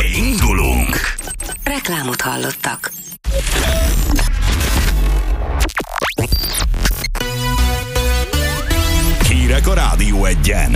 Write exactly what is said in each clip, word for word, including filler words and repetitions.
Indulunk! Reklámot hallottak. Hírek a Rádió Egyen.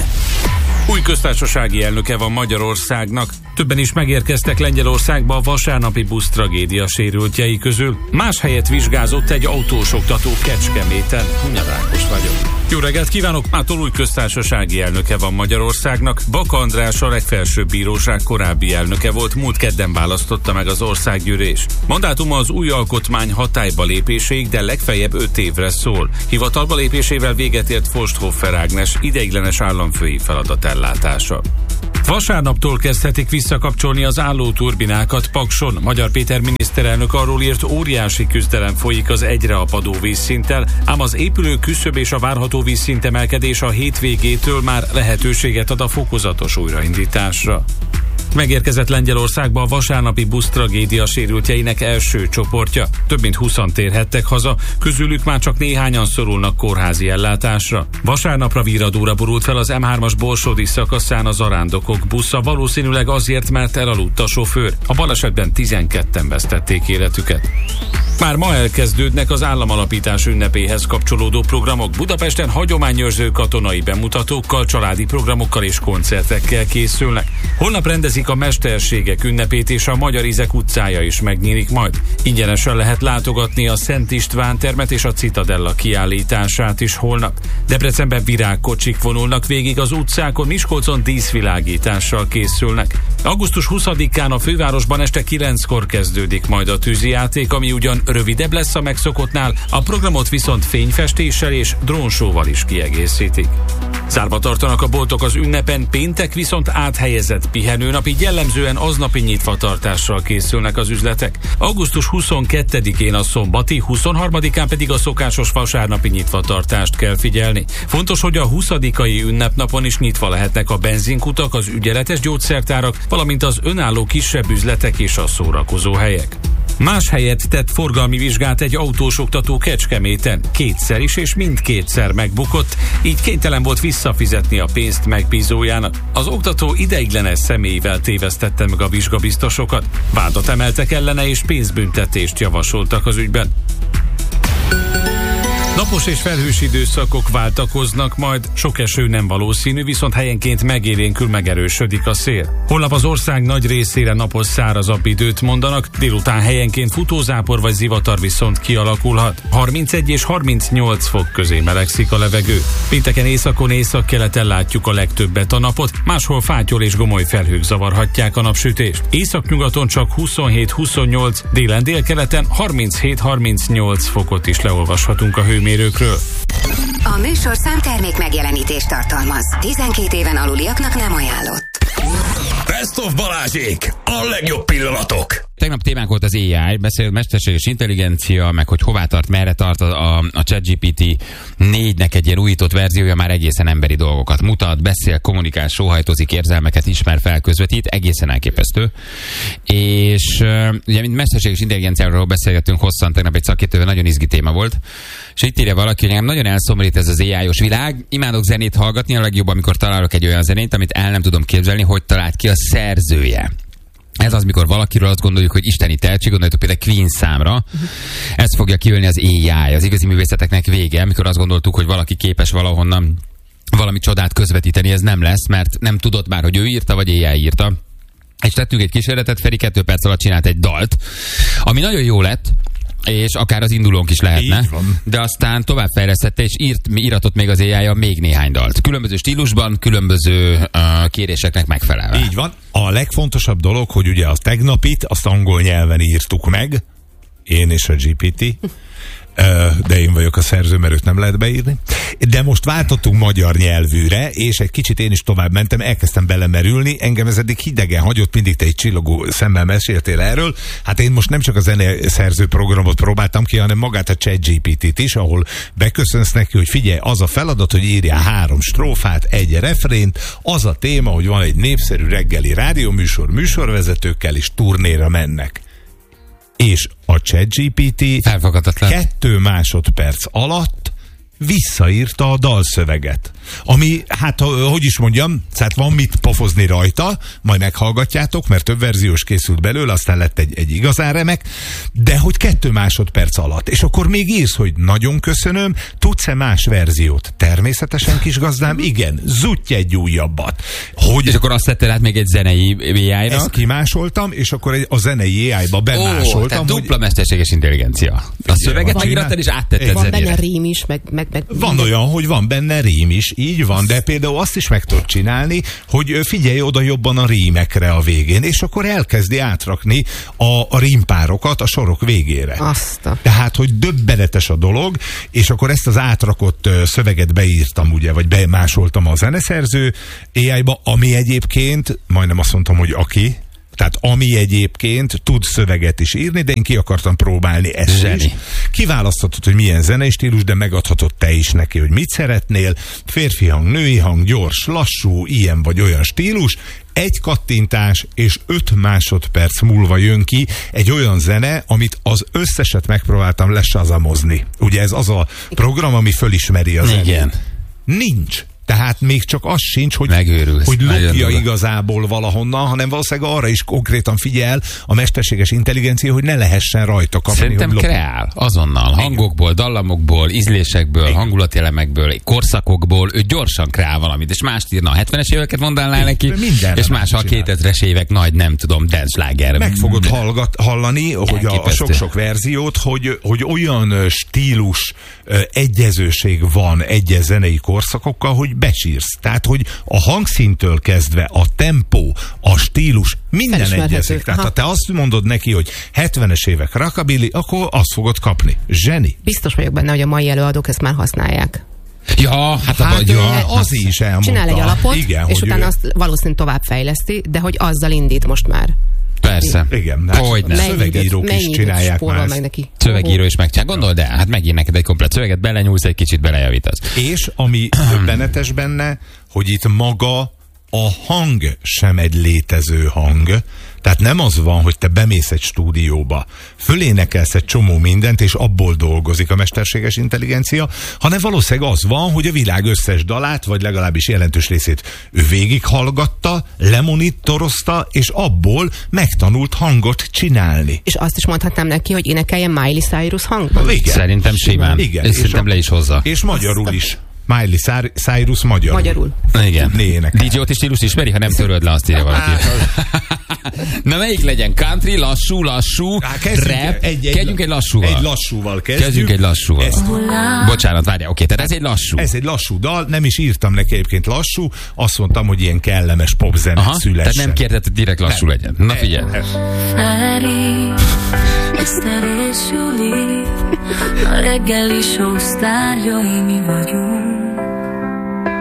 Új köztársasági elnöke van Magyarországnak. Többen is megérkeztek Lengyelországba a vasárnapi busz tragédia sérültjei közül. Más helyet vizsgázott egy autós oktató Kecskeméten. Hunyad Ákos vagyok. Jó reggelt kívánok! Mától új köztársasági elnöke van Magyarországnak. Baka András a legfelsőbb bíróság korábbi elnöke volt, múlt kedden választotta meg az országgyűlés. Mandátuma az új alkotmány hatályba lépéséig, de legfeljebb öt évre szól. Hivatalba lépésével véget ért Forsthoffer Ágnes ideiglenes államfői feladatellátása. Vasárnaptól kezdhetik visszakapcsolni az álló turbinákat Pakson. Magyar Péter miniszterelnök arról írt, óriási küzdelem folyik az egyre apadó vízszinttel, ám az épülő küszöb és a várható vízszint emelkedés a hétvégétől már lehetőséget ad a fokozatos újraindításra. Megérkezett Lengyelországba a vasárnapi busz tragédia sérültjeinek első csoportja. Több mint húszan térhettek haza, közülük már csak néhányan szorulnak kórházi ellátásra. Vasárnapra víradóra borult fel az em hármas Borsodi szakaszán az arándokok busza, valószínűleg azért, mert elaludt a sofőr. A balesetben tizenketten vesztették életüket. Már ma elkezdődnek az államalapítás ünnepéhez kapcsolódó programok. Budapesten hagyományőrző katonai bemutatókkal, családi programokkal és koncertekkel készülnek. Holnap rendezik a Mesterségek ünnepét, és a Magyar Ízek utcája is megnyílik majd. Ingyenesen lehet látogatni a Szent István termet és a Citadella kiállítását is holnap. Debrecenben virágkocsik vonulnak végig az utcákon, Miskolcon díszvilágítással készülnek. augusztus huszadikán a fővárosban este kilenckor kezdődik majd a tűzijáték, ami ugyan rövidebb lesz a megszokottnál, a programot viszont fényfestéssel és drónsóval is kiegészítik. Zárva tartanak a boltok az ünnepen, péntek viszont áthelyezett pihenőnap, így jellemzően aznapi nyitvatartással készülnek az üzletek. augusztus huszonkettedikén a szombati, huszonharmadikán pedig a szokásos vasárnapi nyitvatartást kell figyelni. Fontos, hogy a huszadikai ünnepnapon is nyitva lehetnek a benzinkutak, az ügyeletes gyógyszertárak, valamint az önálló kisebb üzletek és a szórakozó helyek. Más helyet tett forgalmi vizsgát egy autós oktató Kecskeméten. Kétszer is, és mindkétszer megbukott, így kénytelen volt visszafizetni a pénzt megbízójának. Az oktató ideiglenes személyével tévesztette meg a vizsgabiztosokat. Vádat emeltek ellene, és pénzbüntetést javasoltak az ügyben. Napos és felhős időszakok váltakoznak, majd sok eső nem valószínű, viszont helyenként megélénkül, megerősödik a szél. Holnap az ország nagy részére napos, szárazabb időt mondanak, délután helyenként futózápor vagy zivatar viszont kialakulhat. harmincegy és harmincnyolc fok közé melegszik a levegő. Pénteken északon, északkeleten látjuk a legtöbbet a napot, máshol fátyol és gomoly felhők zavarhatják a napsütést. Északnyugaton csak huszonhét-huszonnyolc, délen délkeleten harminchét harmincnyolc fokot is leolvashatunk a hőmérőkről. Mérőkről. A műsorszám termék megjelenítést tartalmaz. tizenkét éven aluliaknak nem ajánlott. Best of Balázsék! A legjobb pillanatok! Tegnap témánk volt az á i, beszélt mesterséges intelligencia, meg hogy hová tart, merre tart a, a, a ChatGPT négynek egy ilyen újított verziója, már egészen emberi dolgokat mutat, beszél, kommunikál, sóhajtozik, érzelmeket ismer fel, közvetít, egészen elképesztő. És uh, ugye, mint mesterséges intelligenciáról beszélgettünk hosszan, tegnap egy szakértővel, nagyon izgi téma volt, és itt írja valaki, hogy nagyon elszomorít ez az á i-os világ, imádok zenét hallgatni, a legjobb, amikor találok egy olyan zenét, amit el nem tudom képzelni, hogy talált ki a szerzője. Ez az, mikor valakiről azt gondoljuk, hogy isteni tehetség, gondoljatok például Queen számra. Uh-huh. Ez fogja kiölni az á i, az igazi művészeteknek vége, amikor azt gondoltuk, hogy valaki képes valahonnan valami csodát közvetíteni, ez nem lesz, mert nem tudott már, hogy ő írta, vagy á i írta. És tettünk egy kísérletet, Feri kettő perc alatt csinált egy dalt, ami nagyon jó lett, és akár az indulónk is lehetne, de aztán továbbfejlesztette, és írt, íratott még az á i-a még néhány dalt. Különböző stílusban, különböző uh, kéréseknek megfelelve. Így van. A legfontosabb dolog, hogy ugye a tegnapit, azt angol nyelven írtuk meg, én és a gé pé té, de én vagyok a szerző, mert őt nem lehet beírni. De most váltottunk magyar nyelvűre, és egy kicsit én is tovább mentem, elkezdtem belemerülni, engem ez eddig hidegen hagyott, mindig te egy csillogó szemmel meséltél erről. Hát én most nem csak a zeneszerző programot próbáltam ki, hanem magát a ChatGPT-t is, ahol beköszönsz neki, hogy figyelj, az a feladat, hogy írjál három strófát, egy refrént, az a téma, hogy van egy népszerű reggeli rádióműsor, műsorvezetőkkel is turnéra mennek. És a ChatGPT kettő másodperc alatt visszaírta a dalszöveget. Ami, hát hogy is mondjam, tehát van mit pofozni rajta, majd meghallgatjátok, mert több verziós készült belőle, aztán lett egy, egy igazán remek, de hogy kettő másodperc alatt. És akkor még írsz, hogy nagyon köszönöm, tudsz-e más verziót? Természetesen, kis gazdám, igen, zutty egy újabbat. Hogy és akkor azt tettél át még egy zenei á í-nak? Ezt kimásoltam, és akkor egy, a zenei á í-ba bemásoltam. Ó, tehát dupla hogy... mesterséges intelligencia. A szöveget megírtad és áttetted van zenére. Van benne rím is, meg, meg, meg... Van olyan, hogy van benne rím is, így van, de például azt is meg tudod csinálni, hogy figyelj oda jobban a rímekre a végén, és akkor elkezdi átrakni a, a rímpárokat a sorok végére. Azta. Tehát, hogy döbbenetes a dolog, és akkor ezt az átrakott szöveget beírtam, ugye, vagy bemásoltam a zeneszerző á í-ba, ami egyébként, majdnem azt mondtam, hogy aki, tehát ami egyébként tud szöveget is írni, de én ki akartam próbálni ezt Zseni. is. Kiválaszthatod, hogy milyen zenei stílus, de megadhatod te is neki, hogy mit szeretnél. Férfi hang, női hang, gyors, lassú, ilyen vagy olyan stílus. Egy kattintás és öt másodperc múlva jön ki egy olyan zene, amit az összeset megpróbáltam lesazamozni. Ugye ez az a program, ami fölismeri a zenét. Igen. Nincs. Tehát még csak az sincs, hogy, hogy lopja igazából valahonnan, hanem valószínűleg arra is konkrétan figyel a mesterséges intelligencia, hogy ne lehessen rajta kapni. Szerintem kreál azonnal. Hangokból, dallamokból, ízlésekből, igen, hangulatelemekből, korszakokból, ő gyorsan kreál valamit, és mást írna a hetvenes éveket mondanál neki, és más a kétezres évek nagy, nem tudom, dance-sláger. Meg fogod hallgat, hallani, hogy a, a sok-sok verziót, hogy, hogy olyan stílus egyezőség van egyes zenei korszakokkal, hogy becsírsz. Tehát, hogy a hangszíntől kezdve a tempó, a stílus, minden egyezik. Tehát, ha te azt mondod neki, hogy hetvenes évek rockabilly, akkor azt fogod kapni. Zseni. Biztos vagyok benne, hogy a mai előadók ezt már használják. Ja, hát, hát a, ja, az is elmondta. Csinál egy alapot, igen, és utána ő... azt valószínűleg tovább fejleszti, de hogy azzal indít most már. Persze. Igen, hát hogy nem. Szövegírók is csinálják már. Meg neki. Szövegíró is megcsinál. Gondold el, hát megír neked egy komplet szöveget, belenyúlsz, egy kicsit belejavítasz. És ami döbbenetes benne, hogy itt maga a hang sem egy létező hang. Tehát nem az van, hogy te bemész egy stúdióba, fölénekelsz egy csomó mindent, és abból dolgozik a mesterséges intelligencia, hanem valószínűleg az van, hogy a világ összes dalát, vagy legalábbis jelentős részét ő végighallgatta, lemonitorozta, és abból megtanult hangot csinálni. És azt is mondhatnám neki, hogy énekeljen Miley Cyrus hangban? Igen. Szerintem simán. Igen. És szerintem a... le is hozza. És magyarul is. Miley Cyrus magyarul. Magyarul. Igen. dé jé-Oti stílus ismeri, ha nem töröd le, azt írja valaki. Na melyik legyen? Country, lassú, lassú, Há, rap? Egy, egy, kezdjünk egy lassúval. Egy lassúval kezdjük. Kezdjünk egy lassúval. Ezt... Bocsánat, várjál, oké, tehát ez egy lassú. Ez egy lassú dal, nem is írtam neki egyébként lassú, azt mondtam, hogy ilyen kellemes popzene szülessen. Tehát nem kérted, hogy direkt lassú nem. legyen. Na figyelj. Feri, Eszter és Juli, a reggeli show sztárjai mi vagyunk.